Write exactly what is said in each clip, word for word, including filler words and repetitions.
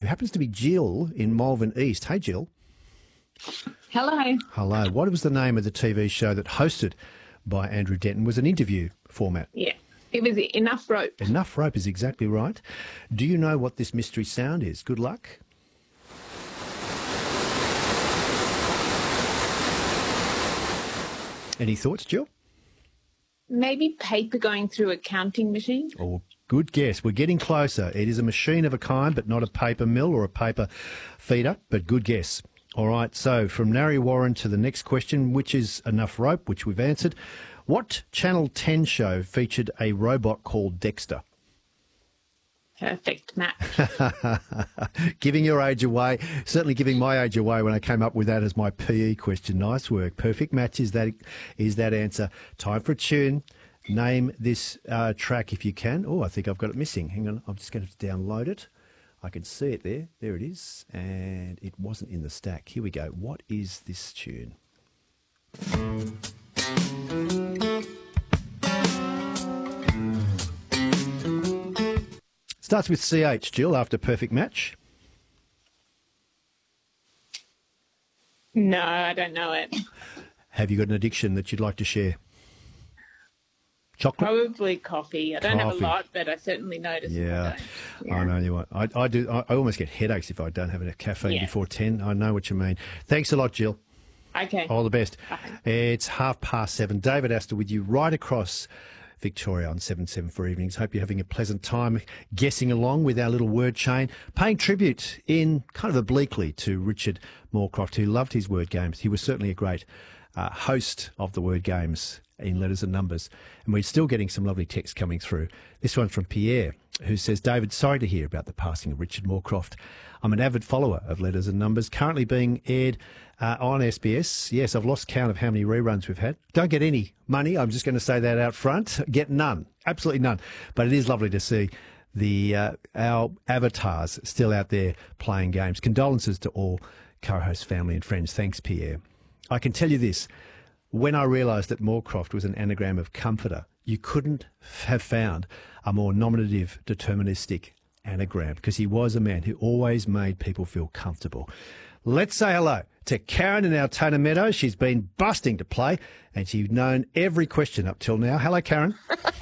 happens to be Jill in Malvern East. Hey, Jill. Hello. Hello. What was the name of the T V show that hosted by Andrew Denton was an interview format? Yeah, it was Enough Rope. Enough Rope is exactly right. Do you know what this mystery sound is? Good luck. Any thoughts, Jill? Maybe paper going through a counting machine. Oh, good guess. We're getting closer. It is a machine of a kind, but not a paper mill or a paper feeder, but good guess. All right, so from Narry Warren to the next question, which is Enough Rope, which we've answered. What Channel ten show featured a robot called Dexter? Perfect match. Giving your age away, certainly giving my age away when I came up with that as my P E question. Nice work. Perfect match is that is that answer. Time for a tune. Name this uh, track if you can. Oh, I think I've got it missing. Hang on, I'm just going to download it. I can see it there. There it is. And it wasn't in the stack. Here we go. What is this tune? Starts with C H, Jill, after Perfect Match. No, I don't know it. Have you got an addiction that you'd like to share? Chocolate? Probably coffee. I don't have a Coffee. lot, but I certainly notice. Yeah, if I don't. I know you. I, I do. I, I almost get headaches if I don't have a caffeine Yeah. before ten. I know what you mean. Thanks a lot, Jill. Okay. All the best. Bye. It's half past seven. David Astor with you right across Victoria on seven seven four evenings. Hope you're having a pleasant time guessing along with our little word chain, paying tribute in kind of obliquely to Richard Moorcroft, who loved his word games. He was certainly a great uh, host of the word games in letters and numbers. And we're still getting some lovely texts coming through. This one's from Pierre, who says, David, sorry to hear about the passing of Richard Moorcroft. I'm an avid follower of Letters and Numbers, currently being aired uh, on S B S. Yes, I've lost count of how many reruns we've had. Don't get any money. I'm just going to say that out front. Get none. Absolutely none. But it is lovely to see the uh, our avatars still out there playing games. Condolences to all co-host family and friends. Thanks, Pierre. I can tell you this. When I realised that Moorcroft was an anagram of comforter, you couldn't have found a more nominative, deterministic anagram, because he was a man who always made people feel comfortable. Let's say hello to Karen in Altona Meadows. She's been busting to play, and she's known every question up till now. Hello, Karen.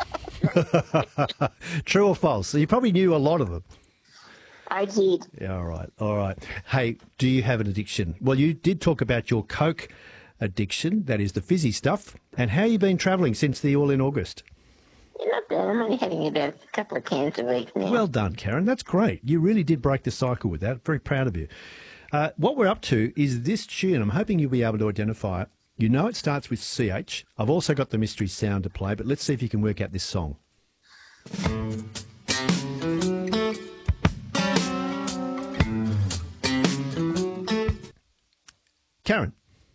True or false? So you probably knew a lot of them. I did. Yeah, all right, all right. Hey, do you have an addiction? Well, you did talk about your Coke addiction, that is the fizzy stuff. And how you been travelling since the All in August? You're not bad. I'm only having about a couple of cans a week now. Well done, Karen. That's great. You really did break the cycle with that. Very proud of you. Uh, what we're up to is this tune. I'm hoping you'll be able to identify it. You know it starts with C H. I've also got the mystery sound to play, but let's see if you can work out this song. Karen.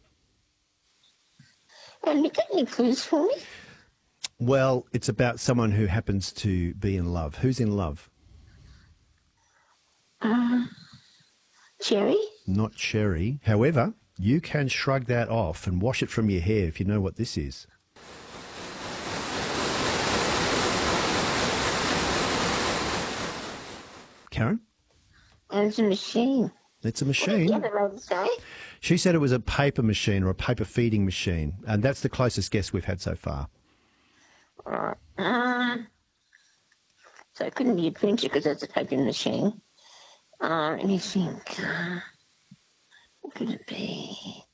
Have you got any clues for me? Well, it's about someone who happens to be in love. Who's in love? Uh, Cherry? Not Cherry. However, you can shrug that off and wash it from your hair if you know what this is. Karen? And it's a machine. It's a What did the machine. other lady say? She said it was a paper machine or a paper feeding machine, and that's the closest guess we've had so far. All right. Uh, so it couldn't be a printer because that's a paper machine. Uh, let me think. Uh, what could it be?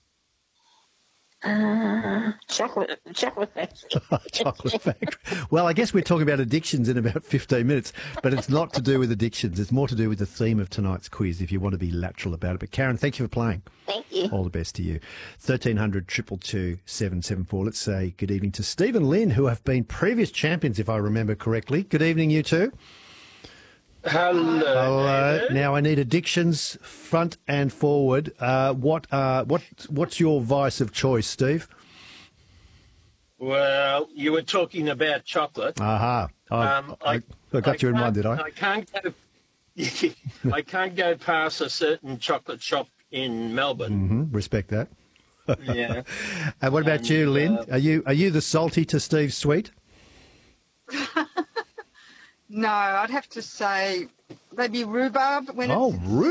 Uh, chocolate, chocolate factory. Chocolate factory. Well, I guess we're talking about addictions in about fifteen minutes, but it's not to do with addictions. It's more to do with the theme of tonight's quiz, if you want to be lateral about it. But Karen, thank you for playing. Thank you. All the best to you. thirteen hundred, two two two, seven seven four. Let's say good evening to Stephen Lynn, who have been previous champions, if I remember correctly. Good evening, you two. Hello. Hello. Now I need addictions front and forward. Uh, what, uh, what, what's your vice of choice, Steve? Well, you were talking about chocolate. Aha. I, Um, I, I got you in can't- one, did I? I can't go. I can't go past a certain chocolate shop in Melbourne. hmm Respect that. Yeah. And what about And, you, Lynn? uh, Are you are you the salty to Steve's sweet? No, I'd have to say maybe rhubarb when Oh, it's rude.